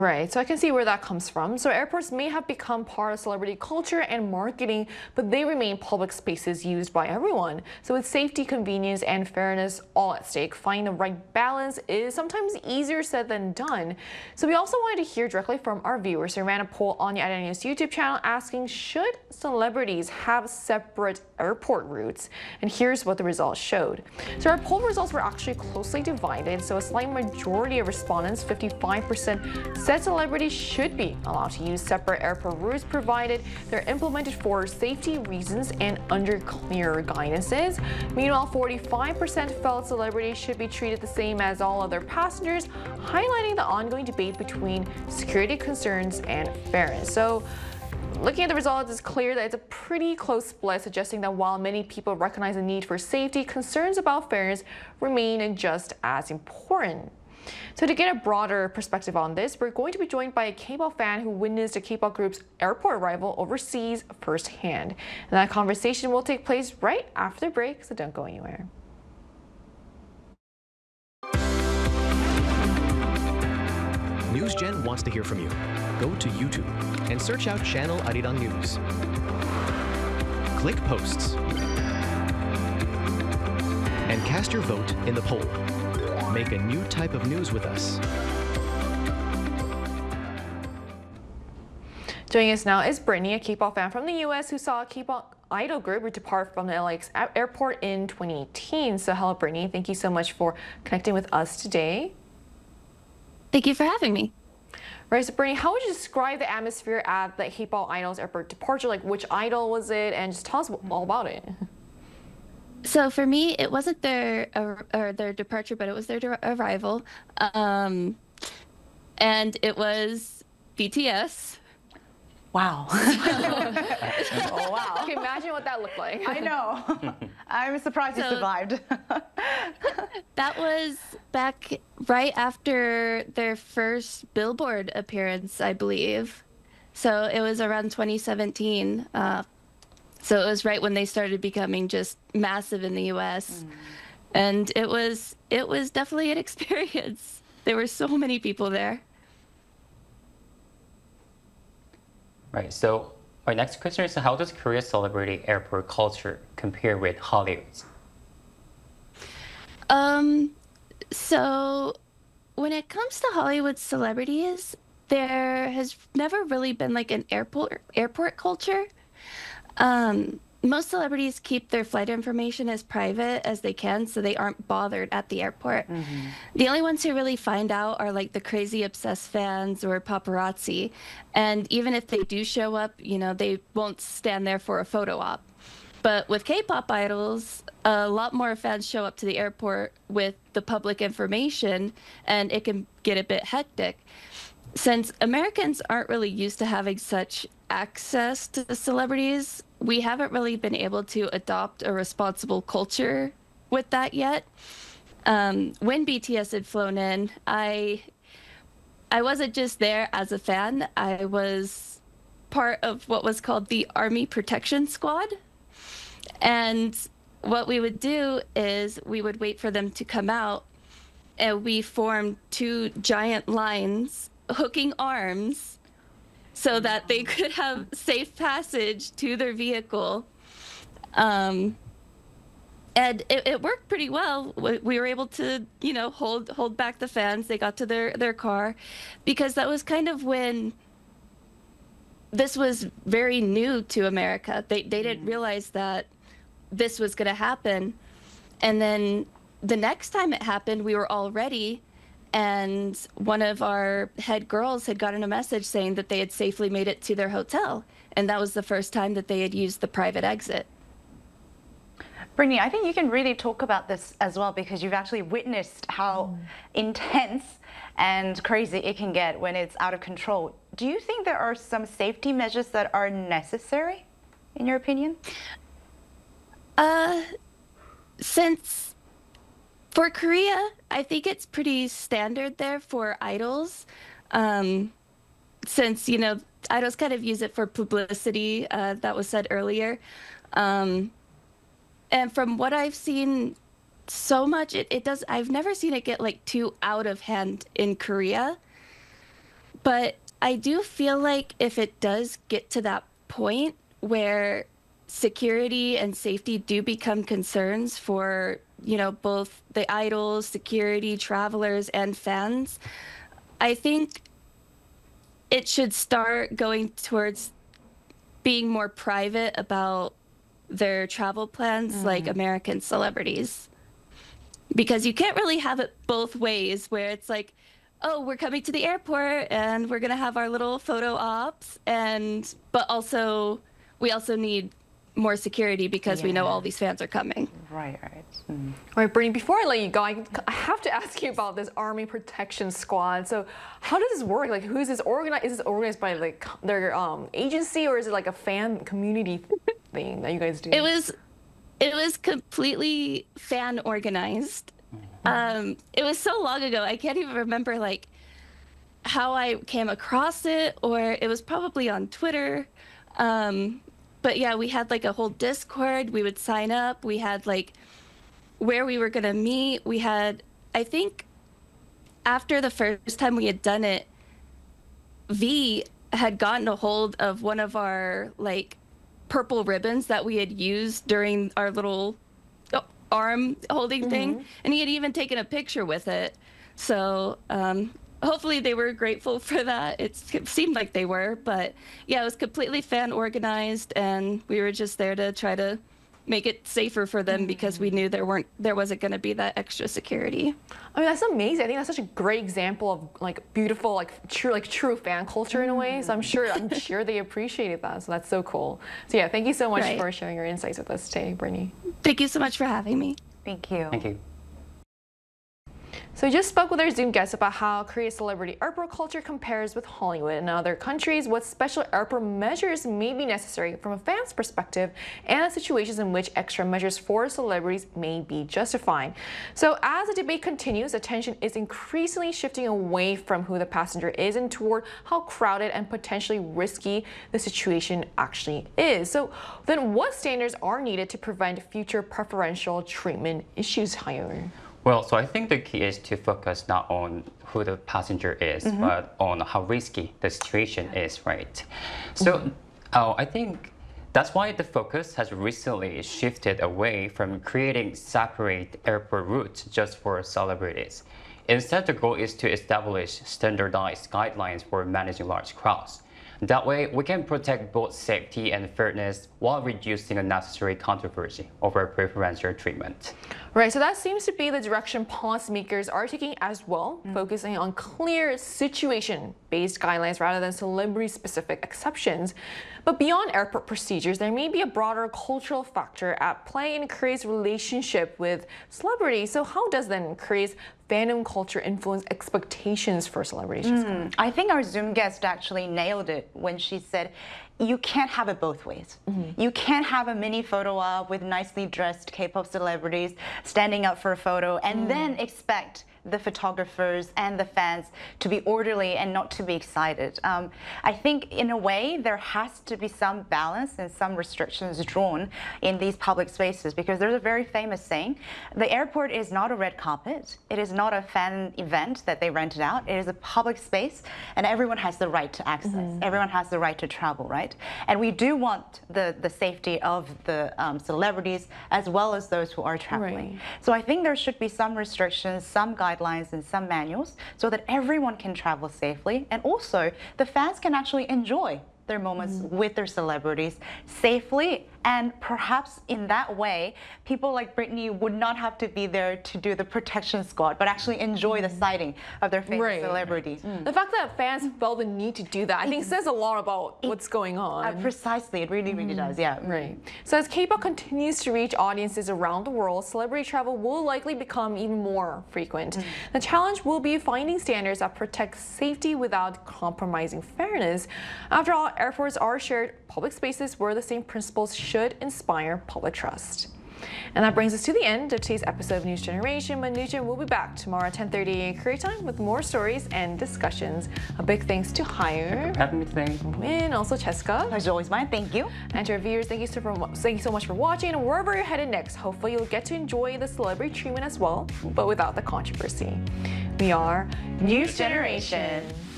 Right, so I can see where that comes from. So airports may have become part of celebrity culture and marketing, but they remain public spaces used by everyone. So with safety, convenience, and fairness all at stake, finding the right balance is sometimes easier said than done. So we also wanted to hear directly from our viewers. So we ran a poll on the Identity News YouTube channel asking, should celebrities have separate airport routes? And here's what the results showed. So our poll results were actually closely divided. So a slight majority of respondents, 55%, said celebrities should be allowed to use separate airport routes provided they're implemented for safety reasons and under clear guidances. Meanwhile, 45% felt celebrities should be treated the same as all other passengers, highlighting the ongoing debate between security concerns and fairness. So looking at the results, it's clear that it's a pretty close split, suggesting that while many people recognize the need for safety, concerns about fairness remain just as important. So to get a broader perspective on this, we're going to be joined by a K-pop fan who witnessed the K-pop group's airport arrival overseas firsthand. And that conversation will take place right after the break, so don't go anywhere. NewsGen wants to hear from you. Go to YouTube and search out Channel Arirang News. Click Posts and cast your vote in the poll. Make a new type of news with us. Joining us now is Brittany, a K-pop fan from the US who saw a K-pop idol group depart from the LAX airport in 2018. So hello, Brittany. Thank you so much for connecting with us today. Thank you for having me. Right, so Brittany, how would you describe the atmosphere at the K-pop idol's airport departure? Like, which idol was it? And just tell us all about it. So for me, it wasn't their departure, but it was their arrival, and it was BTS. Wow. Oh, wow. Okay, imagine what that looked like. I know. I'm surprised you survived. That was back right after their first Billboard appearance, I believe. So it was around 2017. So it was right when they started becoming just massive in the US. And it was definitely an experience. There were so many people there. Right, so our next question is, how does Korea's celebrity airport culture compare with Hollywood's? So when it comes to Hollywood celebrities, there has never really been like an airport culture. Most celebrities keep their flight information as private as they can, so they aren't bothered at the airport. The only ones who really find out are like the crazy obsessed fans or paparazzi. And even if they do show up, you know, they won't stand there for a photo op. But with K-pop idols, a lot more fans show up to the airport with the public information, and it can get a bit hectic. Since Americans aren't really used to having such access to the celebrities, we haven't really been able to adopt a responsible culture with that yet. When BTS had flown in, I wasn't just there as a fan. I was part of what was called the Army Protection Squad. And what we would do is we would wait for them to come out, and we formed two giant lines hooking arms so that they could have safe passage to their vehicle. And it worked pretty well. We were able to, you know, hold back the fans. They got to their car, because that was kind of when this was very new to America. They didn't realize that this was going to happen. And then the next time it happened, we were all ready. And one of our head girls had gotten a message saying that they had safely made it to their hotel. And that was the first time that they had used the private exit. Brittany, I think you can really talk about this as well, because you've actually witnessed how intense and crazy it can get when it's out of control. Do you think there are some safety measures that are necessary, in your opinion? Since for Korea, I think it's pretty standard there for idols. Since, you know, idols kind of use it for publicity, that was said earlier. And from what I've seen, so much, I've never seen it get like too out of hand in Korea. But I do feel like if it does get to that point where security and safety do become concerns for, both the idols, security, travelers, and fans, I think it should start going towards being more private about their travel plans, like American celebrities. Because you can't really have it both ways, where it's like, oh, we're coming to the airport and we're going to have our little photo ops, but also we also need more security because we know all these fans are coming. Right. All right, Brittany, before I let you go, I have to ask you about this Army Protection Squad. So how does this work? Like, who is this organized? Is this organized by like their agency, or is it like a fan community thing that you guys do? It was completely fan organized. It was so long ago, I can't even remember like how I came across it, or it was probably on Twitter. But yeah, we had like a whole Discord. We would sign up. We had like where we were going to meet. We had, I think after the first time we had done it, V had gotten a hold of one of our like purple ribbons that we had used during our little arm holding thing. And he had even taken a picture with it. So, hopefully they were grateful for that. It seemed like they were, but yeah, it was completely fan organized, and we were just there to try to make it safer for them because we knew there wasn't going to be that extra security. I mean, that's amazing. I think that's such a great example of like beautiful, true fan culture in a way. So I'm sure they appreciated that. So that's so cool. So yeah, thank you so much for sharing your insights with us today, Brittany. Thank you so much for having me. Thank you. Thank you. So we just spoke with our Zoom guest about how Korea's celebrity airport culture compares with Hollywood and other countries, what special airport measures may be necessary from a fan's perspective, and situations in which extra measures for celebrities may be justified. So as the debate continues, attention is increasingly shifting away from who the passenger is and toward how crowded and potentially risky the situation actually is. So then what standards are needed to prevent future preferential treatment issues, Hayoon? Well, so I think the key is to focus not on who the passenger is, but on how risky the situation is, right? So I think that's why the focus has recently shifted away from creating separate airport routes just for celebrities. Instead, the goal is to establish standardized guidelines for managing large crowds. That way, we can protect both safety and fairness while reducing unnecessary controversy over preferential treatment. Right, so that seems to be the direction policymakers are taking as well, focusing on clear situation-based guidelines rather than celebrity-specific exceptions. But beyond airport procedures, there may be a broader cultural factor at play in Korea's relationship with celebrities. So how does then Korea's fandom culture influence expectations for celebrities? I think our Zoom guest actually nailed it when she said, you can't have it both ways. You can't have a mini photo op with nicely dressed K-pop celebrities standing up for a photo and then expect the photographers and the fans to be orderly and not to be excited. I think in a way there has to be some balance and some restrictions drawn in these public spaces, because there's a very famous saying, the airport is not a red carpet, it is not a fan event that they rented out, it is a public space and everyone has the right to access, everyone has the right to travel, right? And we do want the safety of the celebrities as well as those who are traveling. So I think there should be some restrictions, some guidelines and some manuals so that everyone can travel safely, and also the fans can actually enjoy their moments with their celebrities safely, and perhaps in that way people like Brittany would not have to be there to do the protection squad but actually enjoy the sighting of their favorite celebrity. The fact that fans felt the need to do that, I think says a lot about what's going on. Precisely, it really does, yeah. Right. So as K-pop continues to reach audiences around the world, celebrity travel will likely become even more frequent. The challenge will be finding standards that protect safety without compromising fairness. After all, airports are shared public spaces where the same principles should inspire public trust. And that brings us to the end of today's episode of News Generation. But News Gen will be back tomorrow at 10:30 Korea time with more stories and discussions. A big thanks to Hayoon, Having me today. and also Cheska. As always, mine, thank you. And to our viewers, thank you so much for watching. And wherever you're headed next, hopefully you'll get to enjoy the celebrity treatment as well, but without the controversy. We are News Generation.